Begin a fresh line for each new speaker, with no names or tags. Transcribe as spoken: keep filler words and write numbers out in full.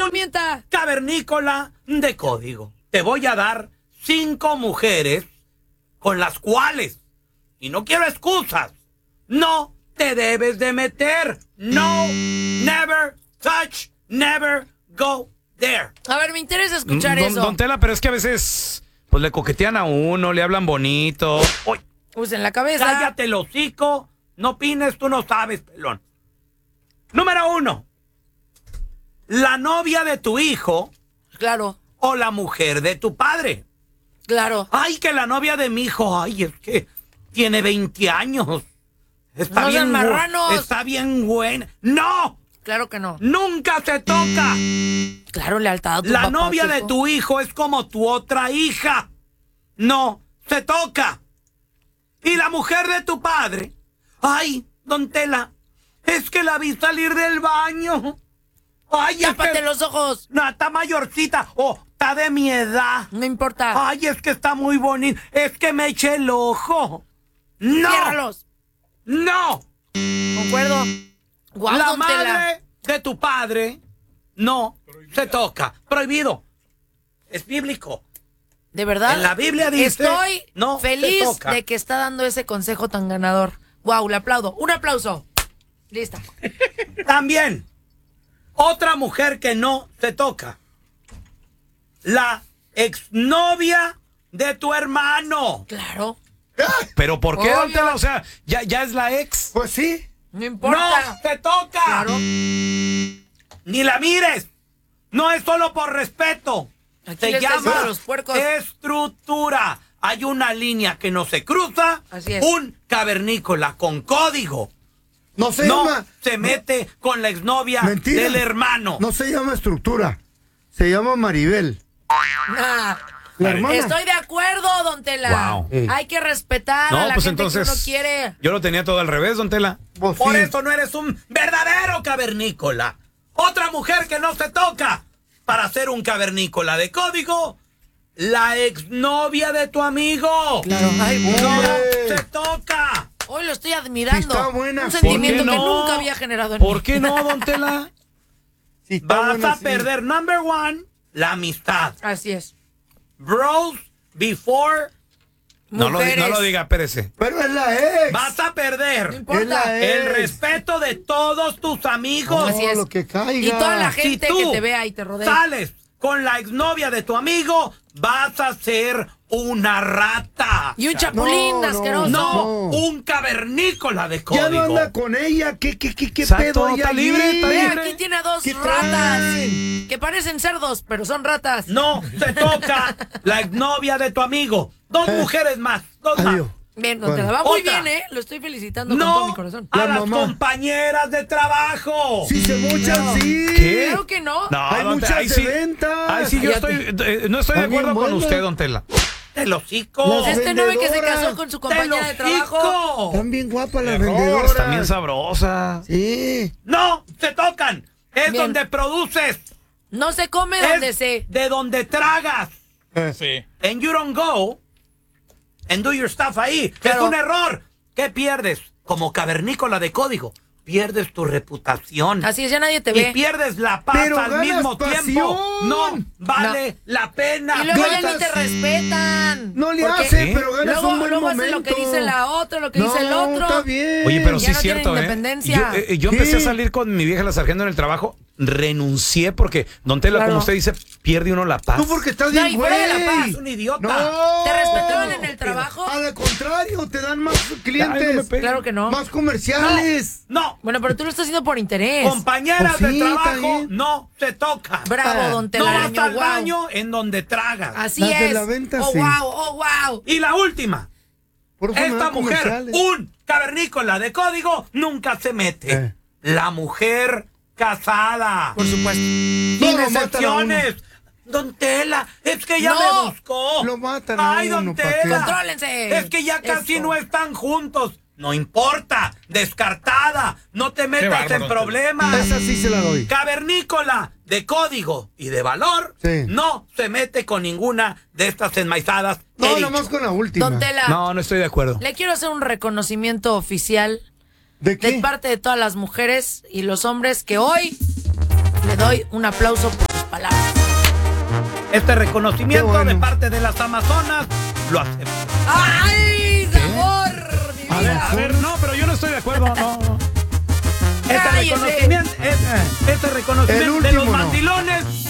mienta.
Cavernícola de código. Te voy a dar cinco mujeres con las cuales, y no quiero excusas, no te debes de meter. No, never touch, never go there.
A ver, me interesa escuchar
don,
eso.
Don Tela, pero es que a veces pues le coquetean a uno, le hablan bonito.
Uy,
Usen la cabeza.
cállate el hocico, no opines, tú no sabes, pelón. Número uno, la novia de tu hijo
Claro,
o la mujer de tu padre.
claro.
Ay, que la novia de mi hijo, ay, es que tiene veinte años. Está
No sean
bien bu-
marranos.
Está bien buena. ¡No!
Claro que no.
¡Nunca se toca!
Claro, lealtad a tu
La
papá,
novia
tu
de
hijo.
tu hijo es como tu otra hija. No se toca. Y la mujer de tu padre. Ay, don Tela, es que la vi salir del baño. Ay, es
Tápate
que...
los ojos.
No, está mayorcita. Oh, está de mi edad.
No importa.
Ay, es que está muy bonito. Es que me eché el ojo. ¡No!
Ciérralos.
¡No!
Concuerdo. Guau,
La
don Tela.
madre de tu padre no se toca. Prohibido. Es bíblico.
De verdad.
En la Biblia dice,
Estoy
no se
feliz
toca.
de que está dando ese consejo tan ganador. Wow, le aplaudo. Un aplauso. Lista.
También, otra mujer que no se toca. La exnovia de tu hermano.
Claro.
¿Pero por qué,
Obvio.
Don Tela? O sea, ya, ya es la ex.
Pues sí.
No
No
importa.
se toca.
Claro.
Ni la mires. No es solo por respeto.
Aquí
Se
le está diciendo
llama
a los puercos.
estructura. Hay una línea que no se cruza.
Así es.
Un cavernícola con código
No se
no
llama.
se mete con la exnovia
Mentira.
del hermano.
No se llama estructura. Se llama Maribel.
Nah.
La hermana.
Estoy de acuerdo, don Tela.
Wow.
Ey.
Hay que respetar a
No,
la
pues
gente
entonces.
que uno quiere.
Yo lo tenía todo al revés, Don Tela.
Pues
Por
sí.
eso no eres un verdadero cavernícola. Otra mujer que no se toca para ser un cavernícola de código. La exnovia de tu amigo.
Claro. Ay,
No
¡Eh!
se toca.
hoy lo estoy admirando.
Sí está buena.
Un
¿Por
sentimiento
qué
que
no?
nunca había generado en
¿Por
mí.
qué no, Don Tela?
Sí, está
Vas
buena,
a
sí.
perder, number one, la amistad.
Así es.
Bros before.
No lo,
Mujeres.
no lo diga, espérese.
Pero es la ex.
Vas a
No
perder
importa.
Es la ex.
el respeto de todos tus amigos.
Así es.
Lo que caiga.
Y toda la
Si
gente
tú
que te vea y te rodea.
sales con la exnovia de tu amigo, vas a ser una rata.
Y un chapulín
No, no,
asqueroso.
No,
No.
un cavernícola de
Ya
código.
no anda con ella. ¿Qué, qué, qué, qué
Exacto,
pedo hay
está
allí?
libre, está
Ve,
libre.
aquí tiene a dos
¿Qué
ratas.
traen?
Que parecen cerdos, pero son ratas.
No se toca la exnovia de tu amigo. Dos
Eh.
mujeres más. Dos
Adiós.
más.
Bien, don
Bueno.
Tela, va muy
Otra.
bien, ¿eh? Lo estoy felicitando con todo
No
mi corazón.
a
La
las
mamá.
compañeras de trabajo.
Si se mochan,
No.
sí.
¿Qué?
Claro que no.
No,
Hay
don
muchas
Tela, ahí
de
sí.
ventas.
Ay, sí, yo
Cállate.
estoy, eh, no estoy de
Está bien
acuerdo con
buena.
usted, Don Tela.
El hocico.
Las
Este no ve que se
vendedoras.
casó con su
Del
compañera de trabajo.
hocico.
Están bien guapas las
Error,
vendedoras.
también sabrosa.
Sí.
No se tocan. Es
Bien.
donde produces.
No se come
Es
donde se.
de donde tragas.
Sí.
And you don't go and do your stuff ahí.
Claro.
Es un error. ¿Qué pierdes? Como cavernícola de código. Pierdes tu reputación.
Así es, ya nadie te
Y
ve.
pierdes la paz
Pero
al
ganas
mismo
pasión.
tiempo. No vale la pena.
Y luego ya
Gatas.
ni te respetan.
No le
Porque
hace,
¿Sí?
pero ganas
Luego,
un buen
luego
momento.
hace lo que dice la otra, lo que
no,
dice el otro.
está bien.
Oye, pero
Ya
sí
no
es
tienen
cierto, ¿eh?
independencia.
Yo, eh, yo
Sí.
empecé a salir con mi vieja la sargento en el trabajo, renuncié porque, Don Tela,
Claro.
como usted dice, pierde uno la paz.
Tú porque estás
No,
bien,
y fuera de la
güey.
paz.
Es un idiota.
No.
¿Te respetaban en el trabajo?
Al contrario, te dan más clientes.
Ay, no me pegues.
Claro que no.
Más comerciales.
No.
Bueno, pero tú lo estás haciendo por interés.
Compañeras
Pues sí,
de
está
trabajo
bien.
no se toca.
Bravo,
Ah.
don
No
Telaraño.
vas al
Wow.
baño en donde tragas.
Así
Las de
es.
la venta,
oh,
sí.
wow, oh, wow.
Y la última.
Por eso me
Esta
dan
mujer,
comerciales.
un cavernícola de código, nunca se mete.
Eh.
La mujer casada.
Por supuesto.
Sin
No, lo matan a
excepciones. Don Tela, es que ya
No.
me buscó.
Lo matan a
Ay, don
uno, ¿pa' qué?
Tela.
Contrólense.
Es que ya casi
Eso.
no están juntos. No importa. Descartada. No te metas
bárbaro,
en
don Tela.
problemas.
Esa sí se la doy.
Cavernícola de código y de valor
Sí.
no se mete con ninguna de estas enmaizadas. que he
No,
dicho.
nomás con la última.
Don Tela,
No, no estoy de acuerdo.
le quiero hacer un reconocimiento oficial
¿De qué?
de parte de todas las mujeres y los hombres que hoy le doy un aplauso por sus palabras.
Este reconocimiento
Qué bueno.
de parte de las Amazonas lo acepto.
¡Ay, sabor! Mi
A ver,
vida.
a ver, no, pero yo no estoy de acuerdo, no. no.
Este
Cállese.
reconocimiento, este, este reconocimiento
El
de los
último, no.
mandilones